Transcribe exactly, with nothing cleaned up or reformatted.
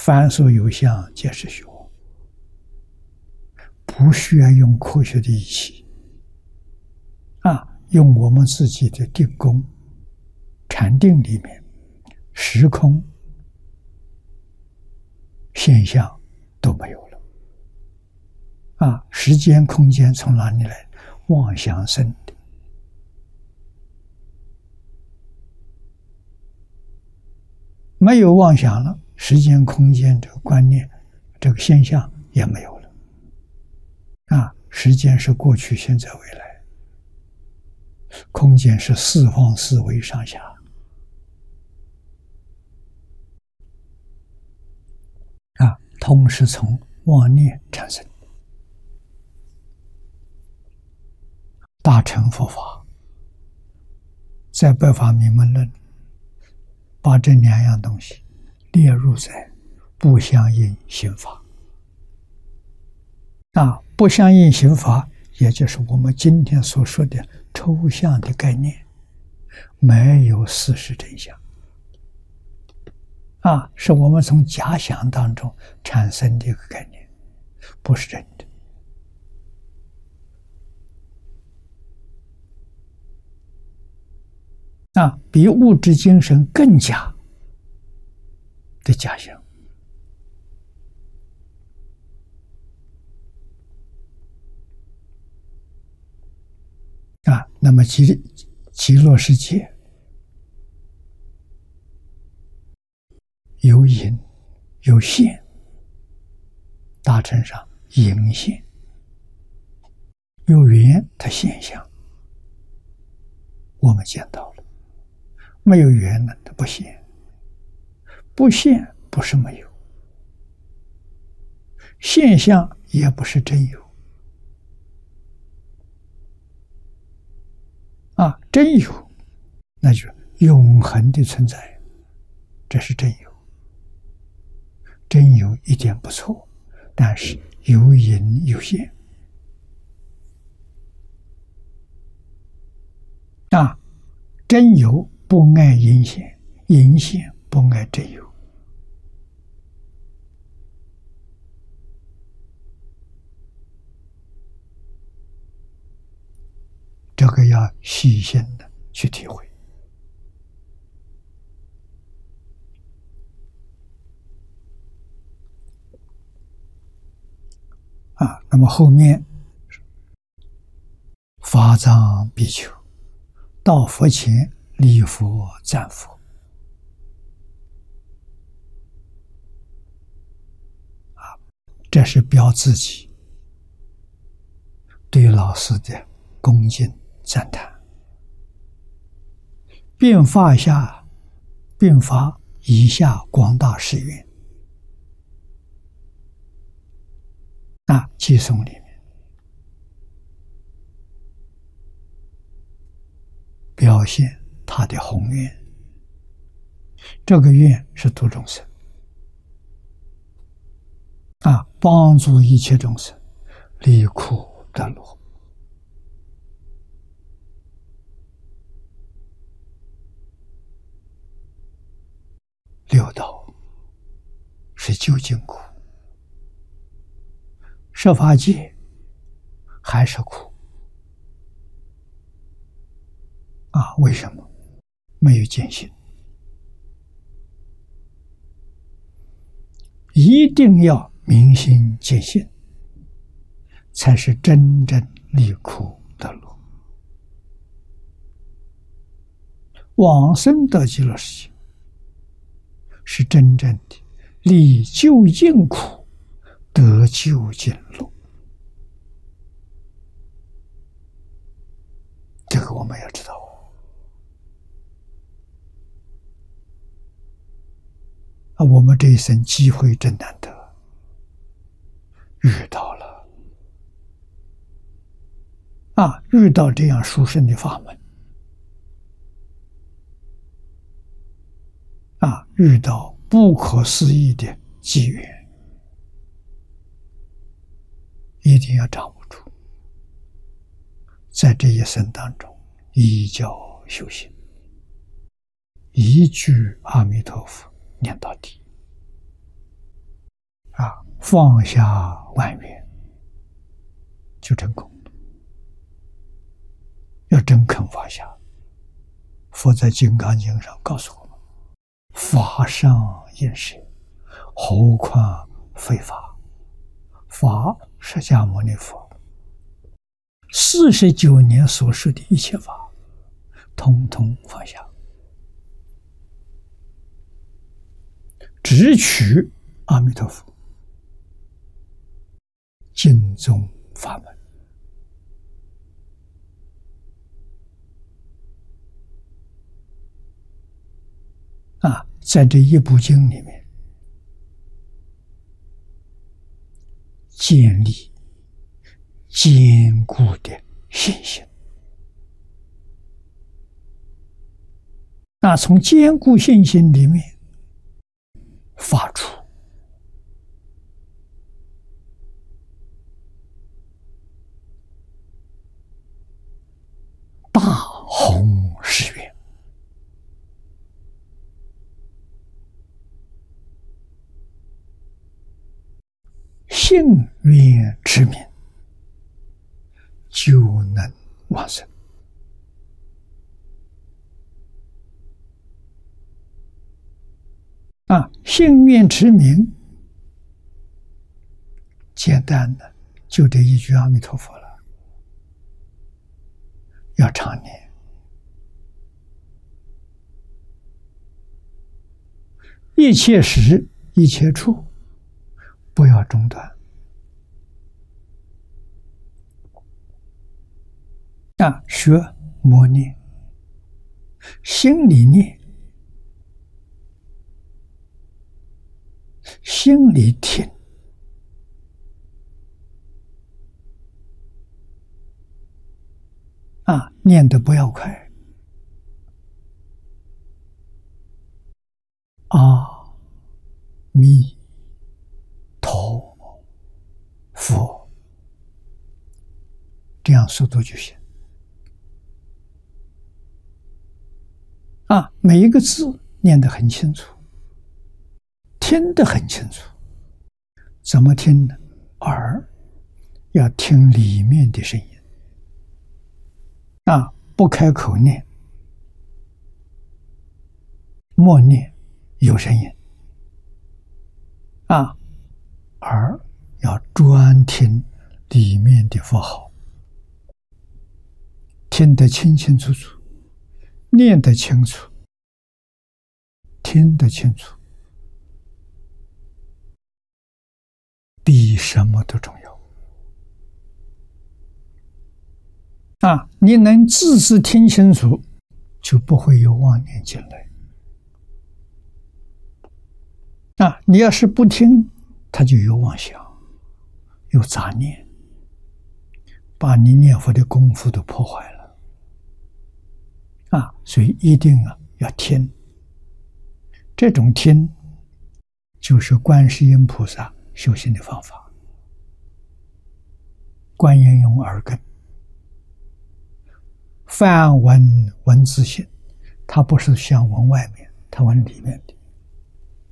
凡所有相，皆是虚妄，不需要用科学的仪器啊，用我们自己的定功、禅定里面，时空现象都没有了啊！时间、空间从哪里来？妄想生的。没有妄想了，时间、空间这个观念、这个现象也没有了啊！时间是过去、现在、未来，空间是四方四维上下啊，通是从妄念产生。大乘佛法在《百法明门论》把这两样东西列入在不相应刑法啊，不相应刑法，也就是我们今天所说的抽象的概念，没有事实真相啊，是我们从假想当中产生的一个概念，不是真的啊，比物质精神更假的假象啊。那么极极乐世界有隐有现，大乘上隐现，有缘它现象，我们见到了；没有缘呢，它不现。不现不是没有，现象也不是真有啊！真有，那就是永恒的存在，这是真有。真有一点不错，但是有隐有现啊！真有不爱隐现，隐现不爱真有。这个要细心的去体会啊。那么后面法藏比丘到佛前礼佛赞佛啊，这是表自己对老师的恭敬赞叹，并发下并发以下广大誓愿啊，偈颂里面表现他的宏愿，这个愿是度众生啊，帮助一切众生离苦得乐。六道是究竟苦，设法界还是苦啊？为什么？没有见性，一定要明心见性，才是真正离苦得乐。往生得极乐世界，是真正的离究竟苦，得究竟乐。这个我们要知道啊！我们这一生机会真难得，遇到了啊！遇到这样殊胜的法门啊！遇到不可思议的机缘，一定要掌握住，在这一生当中依教修行，一句阿弥陀佛念到底啊，放下万缘，就成功了。要真肯放下。佛在《金刚经》上告诉我们：“法上应舍，何况非法？”法，释迦牟尼佛四十九年所说的一切法，统统放下，只取阿弥陀佛净宗法门。啊，在这一部经里面，建立坚固的信心。那从坚固信心里面发出大宏誓愿，信愿持名，就能往生。啊，信愿持名，简单的就这一句阿弥陀佛了，要常念。一切时一切处，不要中断。啊，学默念，心里念，心里听，啊，念得不要快。阿弥陀佛，这样速度就行。啊，每一个字念得很清楚，听得很清楚。怎么听呢？耳要听里面的声音，啊，不开口念，默念有声音，啊，耳要专听里面的佛号，听得清清楚楚，念得清楚，听得清楚，比什么都重要。啊，你能字字听清楚，就不会有妄念进来。啊，你要是不听，它就有妄想，有杂念，把你念佛的功夫都破坏了。啊，所以一定啊要听。这种听，就是观世音菩萨修行的方法。观音用耳根，梵文文字性，它不是像文外面，它文里面的。